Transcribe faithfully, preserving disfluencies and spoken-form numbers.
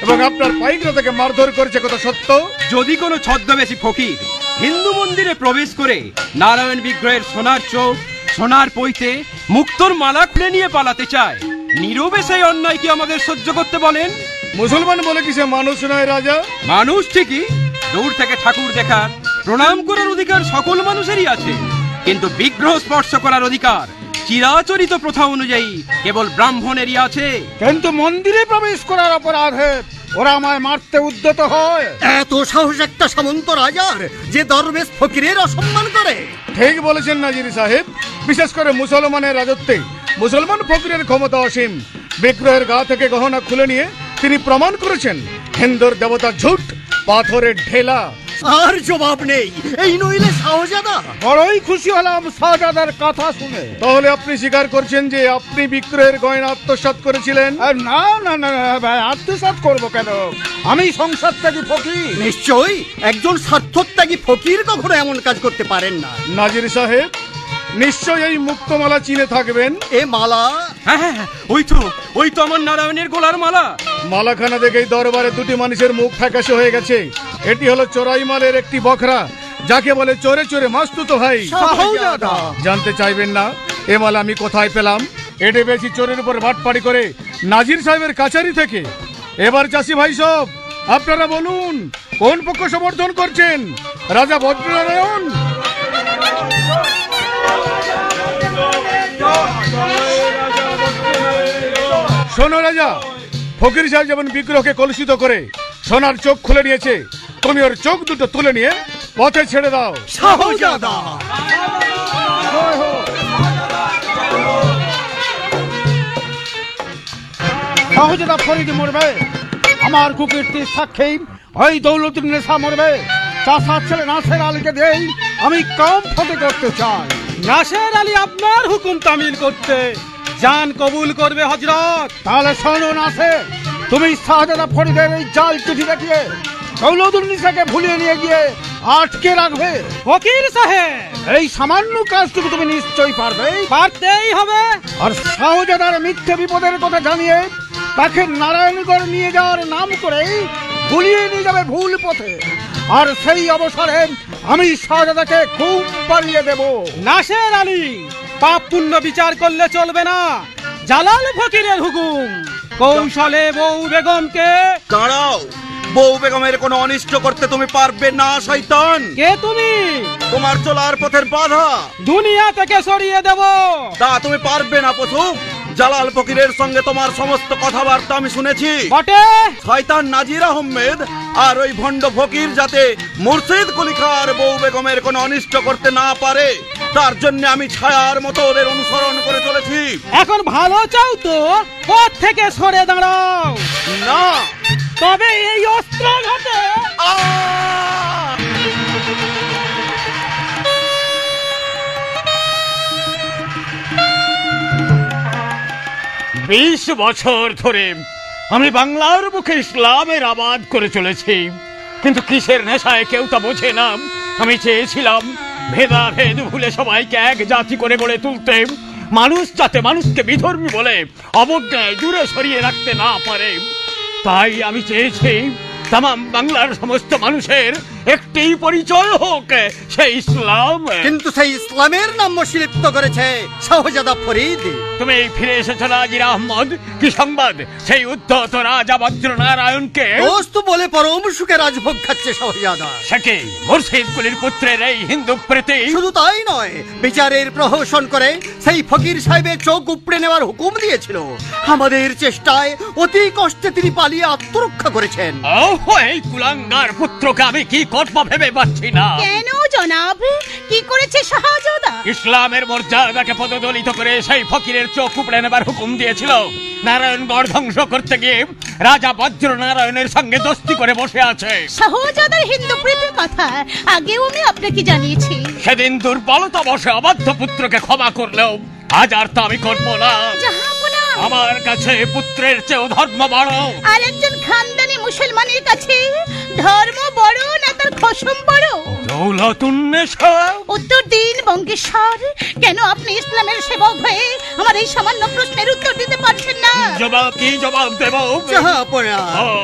এবং আপনার পাইকরা তাকে মারধর করেছে, কথা সত্য? যদি কোনো ছদ্মবেশী ফকির হিন্দু মন্দিরে প্রবেশ করে নারায়ণ বিগ্রহের সোনার চোখ, সোনার পৈতে, মুক্তোর মালা খুলে নিয়ে পালাতে চায়, নীরবে সেই অন্যায় কি আমাদের সহ্য করতে বলেন? মুসলমান বলে কি সে মানুষ নয় রাজা? মানুষ ঠিকই, দূর থেকে ঠাকুর দেখার, প্রণাম করার অধিকার সকল মানুষেরই আছে, কিন্তু বিগ্রহ স্পর্শ করার অধিকার চিরাচরিত প্রথা অনুযায়ী কেবল ব্রাহ্মণেরই আছে। কিন্তু মন্দিরে প্রবেশ করার অপরাধে ওরা আমায় মারতে উদ্যত হয়। এত সাহস একটা সামন্ত রাজার, যে দরবেশ ফকিরের অসম্মান করে? ঠিক বলেছেন নাজির সাহেব, বিশেষ করে মুসলমানের রাজত্বে মুসলমান ফকিরের ক্ষমতা অসীম। বিগ্রহের গা থেকে গহনা খুলে নিয়ে তিনি প্রমাণ করেছেন হিন্দুর দেবতা ঝুট, পাথরের ঢেলা। আর জবাব নেই, এই নইলে শাহজাদা। বড়ই খুশি হলাম শাহজাদার কথা শুনে। তাহলে আপনি স্বীকার করছেন যে আপনি বিগ্রহের গয়না আত্মসাৎ করেছিলেন? আর না না না না, ভাই, আত্মসাৎ করবো কেন? আমি সংসার ত্যাগী ফকির। নিশ্চয়ই একজন স্বার্থত্যাগী ফকির কখনো এমন কাজ করতে পারেন না। নাজির সাহেব, নিশ্চয় এই মুক্তমালা চিনে থাকবেন। এ মালা? হ্যাঁ হ্যাঁ, ওই তো ওই তো আমার নারায়ণের গোলার মালা। মালাখানা দেখেই দরবারে দুটি মানুষের মুখ ফ্যাকাশে হয়ে গেছে। এটি হলো চোরাই মালের একটি বখরা, যাকে বলে চোরে চোরে মাস্তুতো ভাই। শাহজাদা, জানতে চাইবেন না এ মালা আমি কোথায় পেলাম? এটি বেশি চোরের উপর বাটপাড়ি করে নাজির সাহেবের কাছারি থেকে। এবার চাষি ভাই সব, আপনারা বলুন কোন পক্ষ সমর্থন করছেন, রাজা ভদ্রনারায়ণ? শোনো রাজা, ফকির সাহেব যেমন বিগ্রহকে কলুষিত করে সোনার চোখ খুলে নিয়েছে, তুমি ওর চোখ দুটো তুলে নিয়ে পথে ছেড়ে দাও। শাহজাদা, শাহজাদা ফরিদ মরবে, আমার কুকীর্তির সাক্ষী ওই দৌলতুন্নেসা মরবে। চাষার ছেলে নাসের আলীকে দেই আমি কাম ফতে করতে চাই। নাসের আলী আপনার হুকুম তামিল করতে জান কবুল করবে হযরত। তাহলে শোনো নাসের, তুমি শাহজাদা ফরিদের এই জাল চিঠি দেখিয়ে দৌলতুন্নেসাকে ভুলিয়ে নিয়ে গিয়ে আটকে রাখবে। ফকির সাহেব, এই সামান্য কাজটুকু তুমি নিশ্চয়ই পারবে। পারতেই হবে। আর শাহজাদার মিথ্যে বিপদের কথা জানিয়ে তাকে নারায়ণগড় নিয়ে যাওয়ার নাম করে ভুলিয়ে নিয়ে যাবে ভুল পথে। আর সেই অবসরে আমি শাহজাদাকে খুব পালিয়ে দেব। নাসের আলী, পাপ পুণ্য বিচার করলে চলবে না। জালাল ফকিরের হুকুম, কৌশলে বউ বেগমকে। দাঁড়াও, বউ বেগমের কোনো অনিষ্ট করতে তুমি পারবে না শয়তান। কে তুমি? তোমার চলার পথের বাধা। দুনিয়া থেকে সরিয়ে দেব। তা তুমি পারবে না পশু। জালাল ফকিরের সঙ্গে তোমার সমস্ত কথাবার্তা আমি শুনেছি। বটে? শয়তান নাজির আহমেদ আর ওই ভণ্ড ফকির যাতে মুর্শিদ কুলিখার বউ বেগমের কোনো অনিষ্ট করতে না পারে, তার জন্য আমি ছায়ার মতো ওদের অনুসরণ করে চলেছি। এখন ভালো চাও তো পথ থেকে সরে দাঁড়াও। না, তবে এই অস্ত্র হাতে। বিশ বছর ধরে আমি বাংলার বুকে ইসলামের আবাদ করে চলেছি, কিন্তু কিসের নেশায় কেউ তা বোঝে না। আমি চেয়েছিলাম ভেদাভেদ ভুলে সবাইকে এক জাতি করে গড়ে তুলতে, মানুষ যাতে মানুষকে বিধর্মী বলে অবজ্ঞায় দূরে সরিয়ে রাখতে না পারে। তাই আমি চেয়েছি তামাম বাংলার সমস্ত মানুষের একটি পরিচয় হোক, সেই ইসলাম। কিন্তু সেই ইসলামের নাম লিপ্ত করেছে শাহজাদা ফরিদ। তুমি ফিরে এসেছো নাজির আহমদ, কি সংবাদ? সেই উদ্ধত রাজা বজ্রনারায়ণকে দোস্ত বলে পরম সুখে রাজভোগ খাচ্ছে শাহজাদা। সেকে মুর্শিদ কুলির পুত্রের এই হিন্দু প্রীতি। শুধু তাই নয়, বিচারের প্রহসন করে সেই ফকির সাহেবের চোখ উপড়ে নেওয়ার হুকুম দিয়েছিল। আমাদের চেষ্টায় অতি কষ্টে তিনি পালিয়ে আত্মরক্ষা করেছেন। ওহ, এই কুলাঙ্গার পুত্রকে আমি কি করব ভেবে পাচ্ছি না। কেন জনাব, কি করেছে শাহজাদা? ইসলামের মর্যাদাকে পদদলিত করে সেই ফকিরের চোখ উপড়ে নেবার হুকুম দিয়েছিল। নারায়ণগড় ধ্বংস করতে গিয়ে রাজা বজ্র নারায়ণের সঙ্গে দোস্তি করে বসে আছে। শাহজাদার হিন্দু প্রীতির কথা আগেও আমি আপনাকে জানিয়েছি। সেদিন দুর্বলতা বসে অবাধ্য পুত্রকে ক্ষমা করলেও আজ আর তা আমি করবো না। জাহাপনা, আমার কাছে পুত্রের চেয়েও ধর্ম বড়। আর একজন খানদানি মুসলমানের কাছে ধর্ম বড় না তার খসম বড়? দৌলতুন্নেসা, উত্তর দিন বঙ্গেশ্বর, কেন আপনি ইসলামের সেবক হয়ে আমার এই সামান্য প্রশ্নের উত্তর দিতে পারছেন না? জবাব কি জবাব দেব? জাহাপনা,